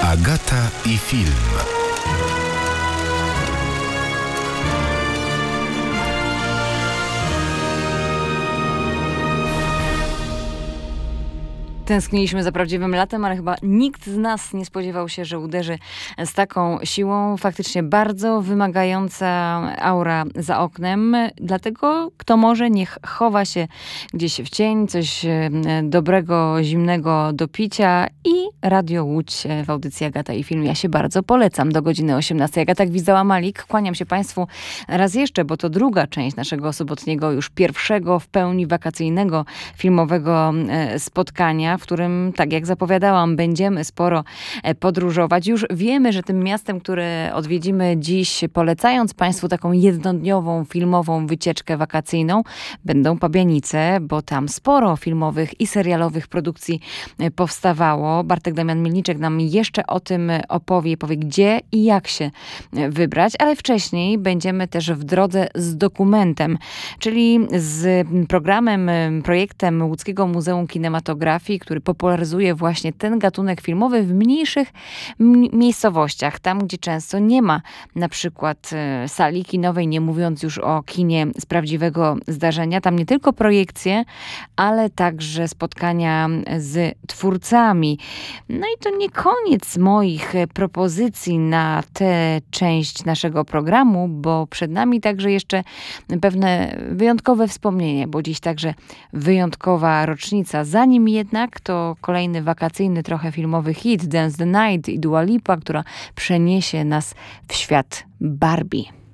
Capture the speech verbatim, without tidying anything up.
Agata i film. Tęskniliśmy za prawdziwym latem, ale chyba nikt z nas nie spodziewał się, że uderzy z taką siłą. Faktycznie bardzo wymagająca aura za oknem. Dlatego kto może, niech chowa się gdzieś w cień, coś dobrego, zimnego do picia i Radio Łódź w audycji Agata i film. Ja się bardzo polecam do godziny osiemnastej. Agata Gwizdała-Malik, kłaniam się Państwu raz jeszcze, bo to druga część naszego sobotniego, już pierwszego w pełni wakacyjnego filmowego spotkania, w którym, tak jak zapowiadałam, będziemy sporo podróżować. Już wiemy, że tym miastem, które odwiedzimy dziś, polecając Państwu taką jednodniową filmową wycieczkę wakacyjną, będą Pabianice, bo tam sporo filmowych i serialowych produkcji powstawało. Bartek Damian-Milniczek nam jeszcze o tym opowie, powie gdzie i jak się wybrać, ale wcześniej będziemy też w drodze z dokumentem, czyli z programem, projektem Łódzkiego Muzeum Kinematografii, który popularyzuje właśnie ten gatunek filmowy w mniejszych m- miejscowościach, tam gdzie często nie ma na przykład e, sali kinowej, nie mówiąc już o kinie z prawdziwego zdarzenia. Tam nie tylko projekcje, ale także spotkania z twórcami. No i to nie koniec moich propozycji na tę część naszego programu, bo przed nami także jeszcze pewne wyjątkowe wspomnienie, bo dziś także wyjątkowa rocznica. Zanim jednak to kolejny wakacyjny, trochę filmowy hit Dance the Night i Dua Lipa, która przeniesie nas w świat Barbie.